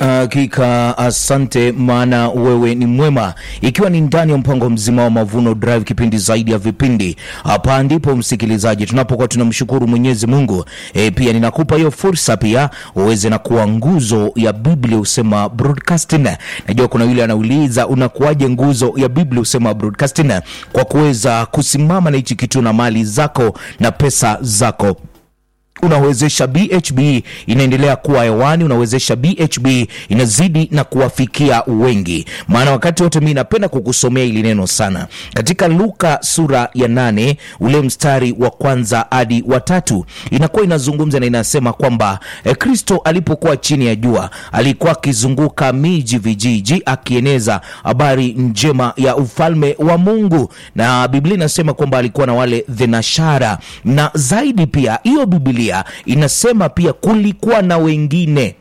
Hakika asante, maana wewe ni mwema. Ikiwa ni ndani ya mpango mzima wa Mavuno Drive, kipindi zaidi ya vipindi, hapa ndipo msikilizaji tunapokuwa tunamshukuru Mwenyezi Mungu. Pia ninakupa hiyo fursa pia uweze na kuwa nguzo ya Biblia Usema Broadcasting. Najua kuna yule anauliza unakuaje nguzo ya Biblia Usema Broadcasting? Kwa kuweza kusimama na hichi kitu na mali zako na pesa zako. Unawezesha BHB inaendelea kuwa hewani, unawezesha BHB inazidi na kuwafikia wengi. Maana wakati wote mimi napenda kukusomea hili neno sana. Katika Luka sura ya 8 ule mstari wa kwanza hadi wa 3 inakuwa inazungumza na inasema kwamba Kristo alipokuwa chini ya jua alikuwa akizunguka miji vijiji akieneza habari njema ya ufalme wa Mungu. Na Biblia inasema kwamba alikuwa na wale thenashara, na zaidi pia hiyo Biblia inasema pia kulikuwa na wengine.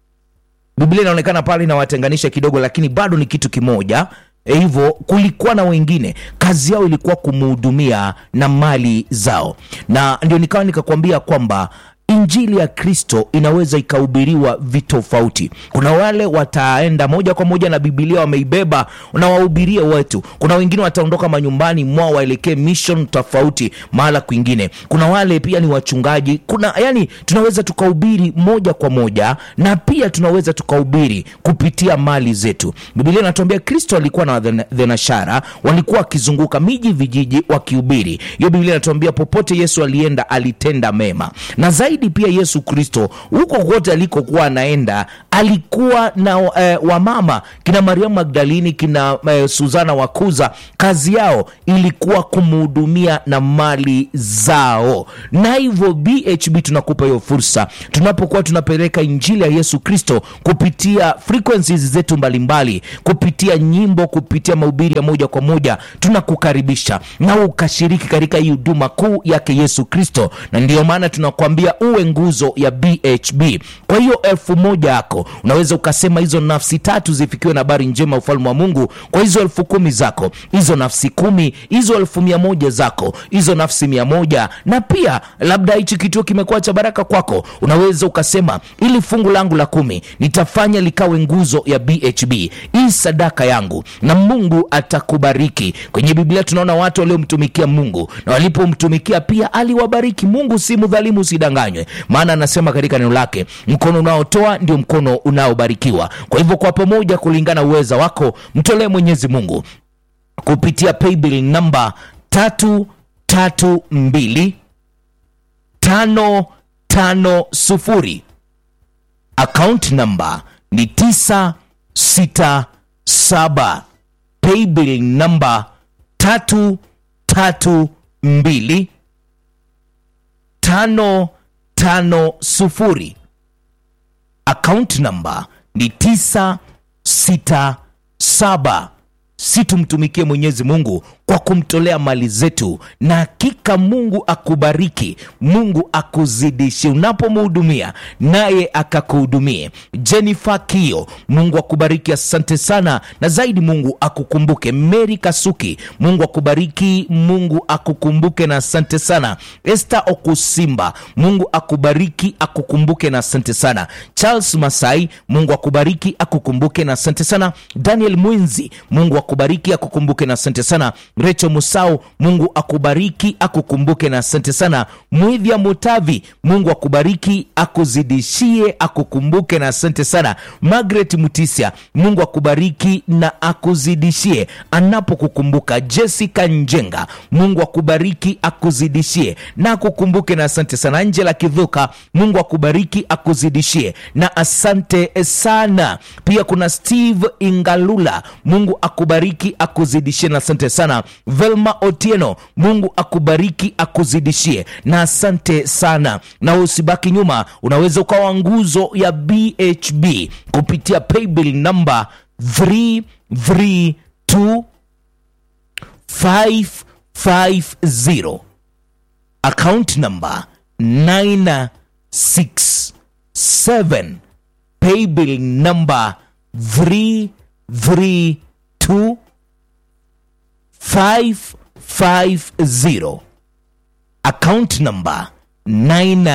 Biblia inaonekana pale inawatenganisha kidogo, lakini bado ni kitu kimoja. Hivyo kulikuwa na wengine, kazi yao ilikuwa kumhudumia na mali zao. Na ndio nikakwambia kwamba Injili ya Kristo inaweza ikahubiriwa vitofauti. Kuna wale wataenda moja kwa moja na Biblia wameibeba na wahubirie watu. Kuna wengine wataondoka manyumbani mwao waelekee mission tofauti mahala kwingine. Kuna wale pia ni wachungaji. Tunaweza tukahubiri moja kwa moja, na pia tunaweza tukahubiri kupitia mali zetu. Biblia inatuambia Kristo alikuwa na thenashara, walikuwa wakizunguka miji vijiji wakihubiri. Hiyo Biblia inatuambia popote Yesu alienda alitenda mema. Na zaidi pia Yesu Kristo huko kote alikokuwa anaenda alikuwa na wamama kina Mariamu Magdalini, kina Suzana Wakuza. Kazi yao ilikuwa kumhudumia na mali zao. Na hivyo BHB tunakupa hiyo fursa, tunapokuwa tunapeleka injili ya Yesu Kristo kupitia frequencies zetu mbalimbali, kupitia nyimbo, kupitia mahubiri ya moja kwa moja, tunakukaribisha na ukashiriki katika hii huduma kuu yake Yesu Kristo. Na ndio maana tunakwambia uwe nguzo ya BHB. Kwa hiyo 1,000 yako unaweza ukasema hizo nafsi 3 zifikiwe na habari njema ufalme wa Mungu. Kwa hizo 10,000 zako, hizo nafsi 10, hizo 1,100 zako, hizo nafsi 100, na pia labda hichi kituo kimekuwa cha baraka kwako, unaweza ukasema ili fungu langu la 10 nitafanya likawe nguzo ya BHB. Hii sadaka yangu na Mungu atakubariki. Kwenye Biblia tunaona watu waliomtumikia Mungu na walipomtumikia pia aliwabariki. Mungu si mdhalimu, usidanganywe. Maana anasema katika neno lake, mkono unaotoa ndio mkono unaobarikiwa. Kwa hivyo kwa pamoja, kulingana uweza wako, mtolee Mwenyezi Mungu kupitia paybill namba 332550. Account number ni 967. Paybill namba 332550. Account number ni 967. Situmtumikie Mwenyezi Mungu kwa kumtolea mali zetu, na hakika Mungu akubariki, Mungu akuzidishe unapomhudumia, naye akakuhudumie. Jennifer Kio, Mungu akubariki, asante sana. Na zaidi Mungu akukumbuke. Mary Kasuki, Mungu akubariki, Mungu akukumbuke na asante sana. Esther Okusimba, Mungu akubariki, akukumbuke na asante sana. Charles Masai, Mungu akubariki, akukumbuke na asante sana. Daniel Mwinzi, Mungu akubariki, akukumbuke na asante sana. Rachel Musau, Mungu akubariki, akukumbuke na asante sana. Mwidhia Mutavi, Mungu akubariki, akuzidishie, akukumbuke na asante sana. Margaret Mutisia, Mungu akubariki na akuzidishie anapokukumbuka. Jessica Njenga, Mungu akubariki, akuzidishie na akukumbuke na asante sana. Angela Kidhuka, Mungu akubariki, akuzidishie na asante sana. Pia kuna Steve Ingalula, Mungu akubariki, akuzidishie na asante sana. Velma Otieno, Mungu akubariki, akuzidishie na asante sana. Na usibaki nyuma, unaweza ukawa nguzo ya BHB kupitia paybill number 332550. Account number 967. Paybill number 332550. Account number 9